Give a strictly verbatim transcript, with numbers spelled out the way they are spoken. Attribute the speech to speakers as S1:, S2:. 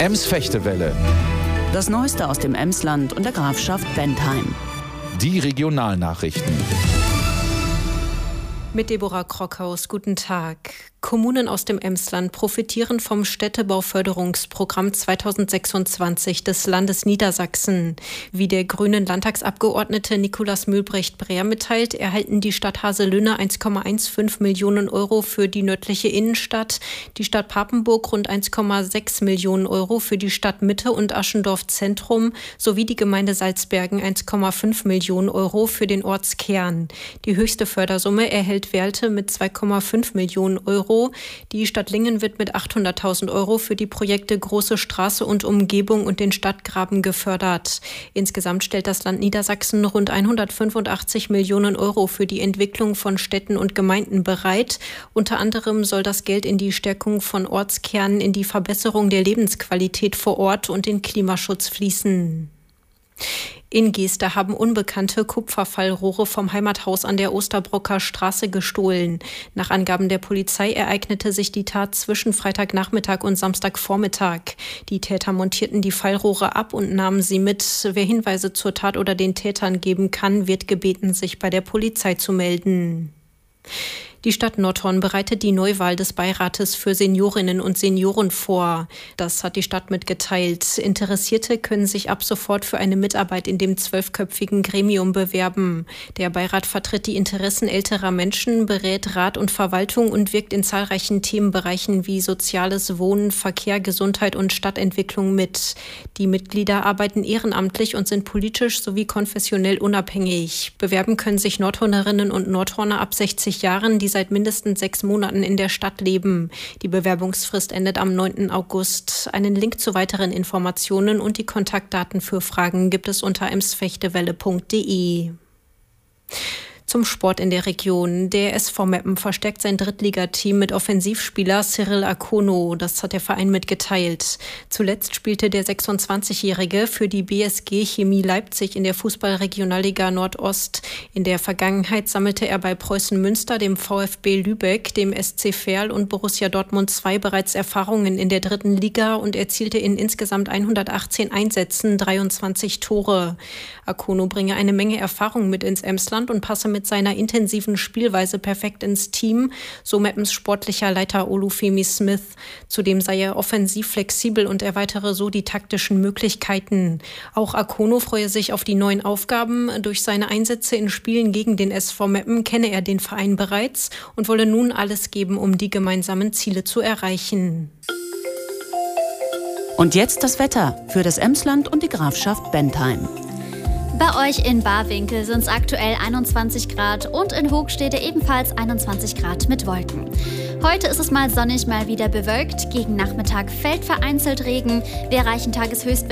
S1: Ems-Fechtewelle.
S2: Das Neueste aus dem Emsland und der Grafschaft Bentheim.
S1: Die Regionalnachrichten.
S3: Mit Deborah Krockhaus, guten Tag. Kommunen aus dem Emsland profitieren vom Städtebauförderungsprogramm zweitausendsechsundzwanzig des Landes Niedersachsen. Wie der grünen Landtagsabgeordnete Nikolaus Mühlbrecht-Breer mitteilt, erhalten die Stadt Haselünne eins Komma fünfzehn Millionen Euro für die nördliche Innenstadt, die Stadt Papenburg rund eins Komma sechs Millionen Euro für die Stadtmitte und Aschendorf Zentrum sowie die Gemeinde Salzbergen eins Komma fünf Millionen Euro für den Ortskern. Die höchste Fördersumme erhält Werlte mit zwei Komma fünf Millionen Euro. Die Stadt Lingen wird mit achthunderttausend Euro für die Projekte Große Straße und Umgebung und den Stadtgraben gefördert. Insgesamt stellt das Land Niedersachsen rund hundertfünfundachtzig Millionen Euro für die Entwicklung von Städten und Gemeinden bereit. Unter anderem soll das Geld in die Stärkung von Ortskernen, in die Verbesserung der Lebensqualität vor Ort und den Klimaschutz fließen. In Geester haben Unbekannte Kupferfallrohre vom Heimathaus an der Osterbrocker Straße gestohlen. Nach Angaben der Polizei ereignete sich die Tat zwischen Freitagnachmittag und Samstagvormittag. Die Täter montierten die Fallrohre ab und nahmen sie mit. Wer Hinweise zur Tat oder den Tätern geben kann, wird gebeten, sich bei der Polizei zu melden. Die Stadt Nordhorn bereitet die Neuwahl des Beirates für Seniorinnen und Senioren vor. Das hat die Stadt mitgeteilt. Interessierte können sich ab sofort für eine Mitarbeit in dem zwölfköpfigen Gremium bewerben. Der Beirat vertritt die Interessen älterer Menschen, berät Rat und Verwaltung und wirkt in zahlreichen Themenbereichen wie Soziales, Wohnen, Verkehr, Gesundheit und Stadtentwicklung mit. Die Mitglieder arbeiten ehrenamtlich und sind politisch sowie konfessionell unabhängig. Bewerben können sich Nordhornerinnen und Nordhorner ab sechzig Jahren, die seit mindestens sechs Monaten in der Stadt leben. Die Bewerbungsfrist endet am neunten August. Einen Link zu weiteren Informationen und die Kontaktdaten für Fragen gibt es unter emsfechtewelle punkt de. Zum Sport in der Region. Der S V Meppen verstärkt sein Drittligateam mit Offensivspieler Cyril Akono. Das hat der Verein mitgeteilt. Zuletzt spielte der sechsundzwanzigjährige für die B S G Chemie Leipzig in der Fußball-Regionalliga Nordost. In der Vergangenheit sammelte er bei Preußen Münster, dem VfB Lübeck, dem S C Verl und Borussia Dortmund zwei bereits Erfahrungen in der dritten Liga und erzielte in insgesamt hundertachtzehn Einsätzen dreiundzwanzig Tore. Akono bringe eine Menge Erfahrung mit ins Emsland und passe mit seiner intensiven Spielweise perfekt ins Team, so Meppens sportlicher Leiter Olufemi Smith. Zudem sei er offensiv flexibel und erweitere so die taktischen Möglichkeiten. Auch Akono freue sich auf die neuen Aufgaben. Durch seine Einsätze in Spielen gegen den S V Meppen kenne er den Verein bereits und wolle nun alles geben, um die gemeinsamen Ziele zu erreichen.
S2: Und jetzt das Wetter für das Emsland und die Grafschaft Bentheim.
S4: Bei euch in Barwinkel sind es aktuell einundzwanzig Grad und in Hoogstede ebenfalls einundzwanzig Grad mit Wolken. Heute ist es mal sonnig, mal wieder bewölkt. Gegen Nachmittag fällt vereinzelt Regen. Wir erreichen Tageshöchstwerte